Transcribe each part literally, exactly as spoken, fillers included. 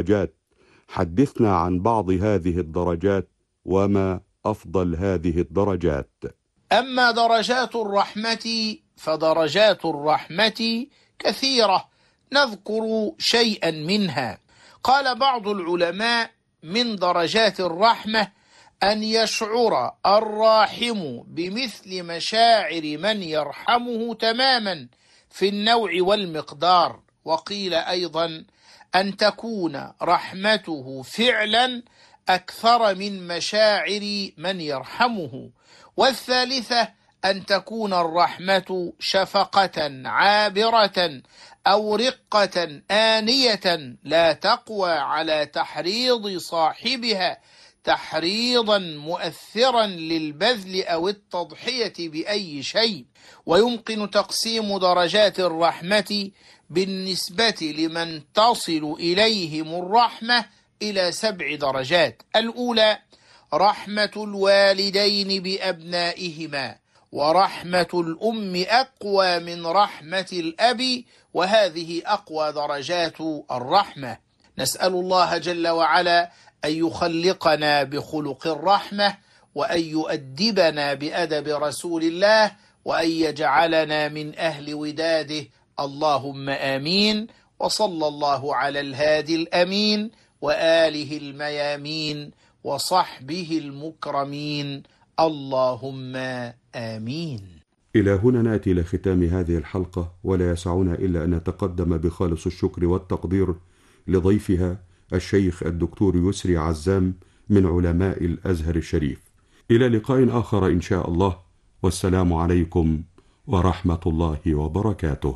درجات. حدثنا عن بعض هذه الدرجات وما أفضل هذه الدرجات. أما درجات الرحمة فدرجات الرحمة كثيرة، نذكر شيئا منها. قال بعض العلماء: من درجات الرحمة أن يشعر الراحم بمثل مشاعر من يرحمه تماما في النوع والمقدار. وقيل أيضا أن تكون رحمته فعلا أكثر من مشاعر من يرحمه. والثالثة أن تكون الرحمة شفقة عابرة أو رقة آنية لا تقوى على تحريض صاحبها تحريضا مؤثرا للبذل أو التضحية بأي شيء. ويمكن تقسيم درجات الرحمة بالنسبة لمن تصل إليهم الرحمة إلى سبع درجات. الأولى رحمة الوالدين بأبنائهما، ورحمة الأم أقوى من رحمة الأب، وهذه أقوى درجات الرحمة. نسأل الله جل وعلا أن يخلقنا بخلق الرحمة، وأن يؤدبنا بأدب رسول الله، وأن يجعلنا من أهل وداده، اللهم آمين. وصلى الله على الهادي الأمين وآله الميامين وصحبه المكرمين، اللهم آمين. إلى هنا نأتي لختام هذه الحلقة، ولا يسعنا إلا أن نتقدم بخالص الشكر والتقدير لضيفها الشيخ الدكتور يسري عزام من علماء الأزهر الشريف. إلى لقاء آخر إن شاء الله، والسلام عليكم ورحمة الله وبركاته.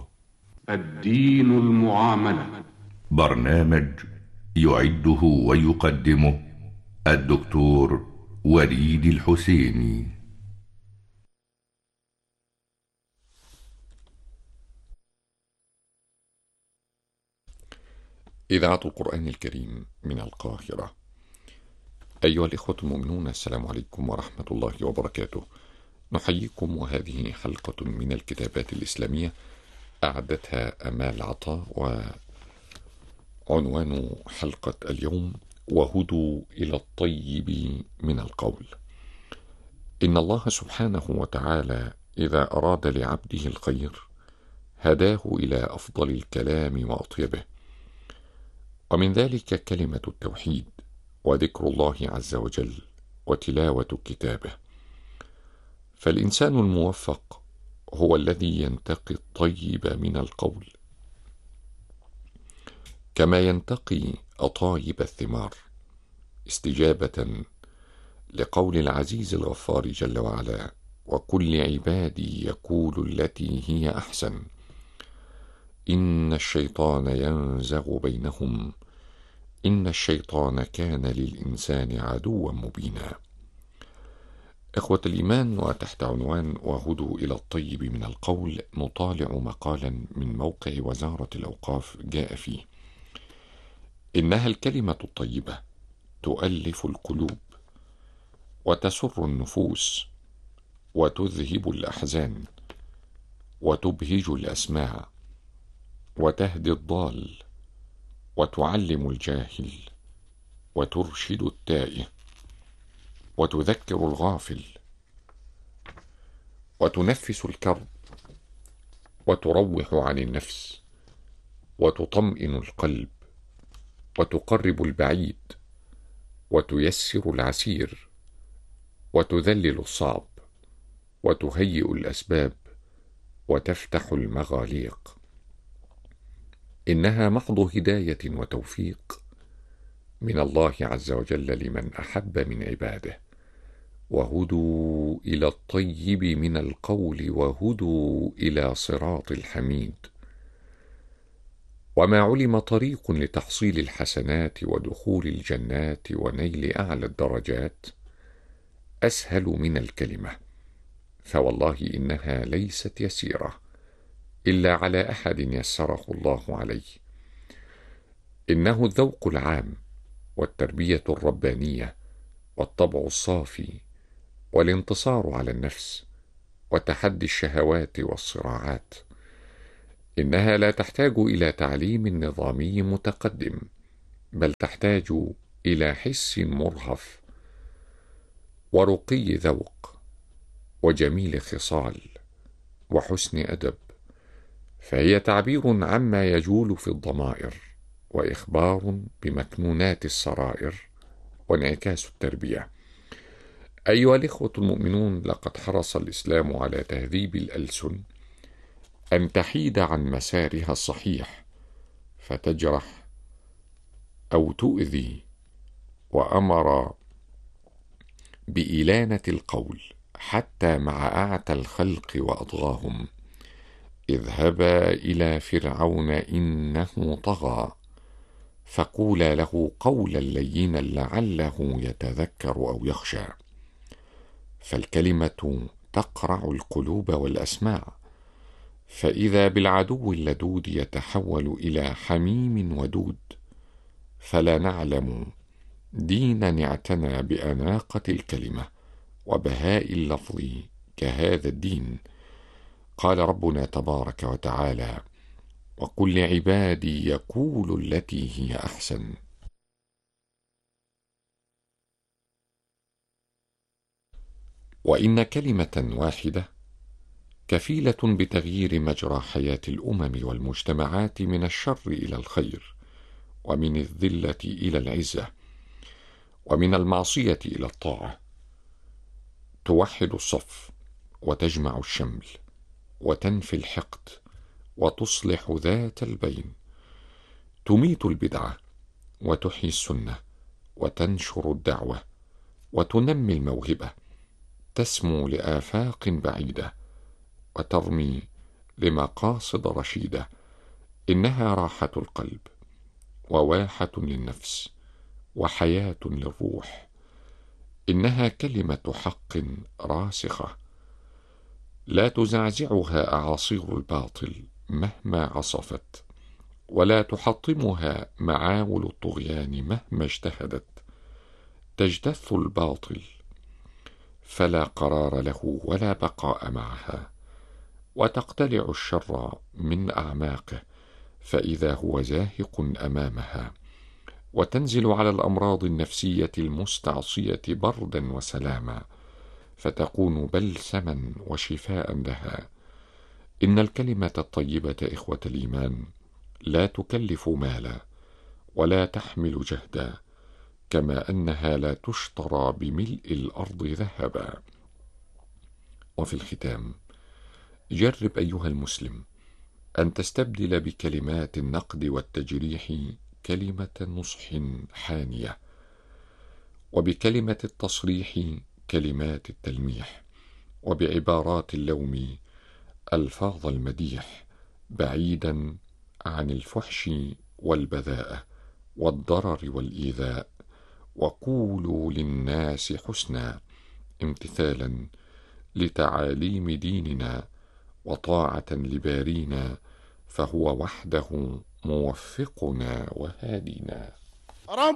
الدين المعاملة، برنامج يعده ويقدمه الدكتور وليد الحسيني. إذاعة القرآن الكريم من القاهرة. أيها الإخوة المؤمنون، السلام عليكم ورحمة الله وبركاته. نحييكم، وهذه حلقة من الكتابات الإسلامية أعدتها أمال عطا، وعنوان حلقة اليوم: وهدوا إلى الطيب من القول. إن الله سبحانه وتعالى إذا أراد لعبده الخير هداه إلى أفضل الكلام وأطيبه، ومن ذلك كلمة التوحيد وذكر الله عز وجل وتلاوة كتابه. فالإنسان الموفق هو الذي ينتقي الطيب من القول كما ينتقي أطايب الثمار، استجابة لقول العزيز الغفار جل وعلا: وكل عبادي يقول التي هي أحسن إن الشيطان ينزغ بينهم إن الشيطان كان للإنسان عدوا مبينا. إخوة الإيمان، وتحت عنوان وهدوا إلى الطيب من القول نطالع مقالا من موقع وزارة الأوقاف جاء فيه: إنها الكلمة الطيبة تؤلف القلوب وتسر النفوس وتذهب الأحزان وتبهج الأسماع وتهدي الضال وتعلم الجاهل وترشد التائه وتذكر الغافل وتنفس الكرب وتروح عن النفس وتطمئن القلب وتقرب البعيد وتيسر العسير وتذلل الصعب وتهيئ الأسباب وتفتح المغاليق. إنها محض هداية وتوفيق من الله عز وجل لمن أحب من عباده. وهدوا إلى الطيب من القول وهدوا إلى صراط الحميد. وما علم طريق لتحصيل الحسنات ودخول الجنات ونيل أعلى الدرجات أسهل من الكلمة، فوالله إنها ليست يسيرة إلا على أحد يسره الله عليه. إنه الذوق العام والتربية الربانية والطبع الصافي والانتصار على النفس وتحدي الشهوات والصراعات. إنها لا تحتاج إلى تعليم نظامي متقدم، بل تحتاج إلى حس مرهف ورقي ذوق وجميل خصال وحسن أدب، فهي تعبير عما يجول في الضمائر، وإخبار بمكنونات السرائر، وانعكاس التربية. أيها الإخوة المؤمنون، لقد حرص الإسلام على تهذيب الألسن أن تحيد عن مسارها الصحيح فتجرح أو تؤذي، وأمر بإلانة القول حتى مع أعتى الخلق وأطغاهم. اذهبا إلى فرعون إنه طغى فقولا له قولا لينا لعله يتذكر أو يخشى. فالكلمة تقرع القلوب والأسماع، فإذا بالعدو اللدود يتحول إلى حميم ودود، فلا نعلم دينا اعتنى بأناقة الكلمة وبهاء اللفظ كهذا الدين. قال ربنا تبارك وتعالى: وقل لعبادي يقولوا التي هي أحسن. وإن كلمة واحدة كفيلة بتغيير مجرى حياة الأمم والمجتمعات من الشر إلى الخير، ومن الذلة إلى العزة، ومن المعصية إلى الطاعة. توحد الصف وتجمع الشمل وتنفي الحقد وتصلح ذات البين، تميت البدعة وتحيي السنة وتنشر الدعوة وتنمي الموهبة، تسمو لآفاق بعيدة وترمي لمقاصد رشيدة. إنها راحة القلب وواحة للنفس وحياة للروح. إنها كلمة حق راسخة لا تزعزعها أعاصير الباطل مهما عصفت، ولا تحطمها معاول الطغيان مهما اجتهدت. تجتث الباطل فلا قرار له ولا بقاء معها، وتقتلع الشر من أعماقه فإذا هو زاهق أمامها، وتنزل على الأمراض النفسية المستعصية بردا وسلاما، فتكون بلسما وشفاء لها. إن الكلمة الطيبة إخوة الإيمان لا تكلف مالا ولا تحمل جهدا، كما أنها لا تشترى بملء الأرض ذهبا. وفي الختام، جرب أيها المسلم أن تستبدل بكلمات النقد والتجريح كلمة نصح حانية، وبكلمة التصريح كلمات التلميح، وبعبارات اللوم ألفاظ المديح، بعيدا عن الفحش والبذاءة والضرر والإيذاء. وقولوا للناس حسنا، امتثالا لتعاليم ديننا وطاعة لبارينا، فهو وحده موفقنا وهادينا.